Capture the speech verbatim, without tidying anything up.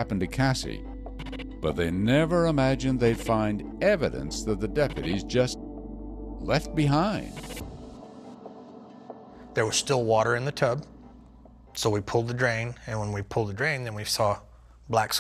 happened to Cassie, but they never imagined they'd find evidence that the deputies just left behind. There was still water in the tub, so we pulled the drain, and when we pulled the drain, then we saw black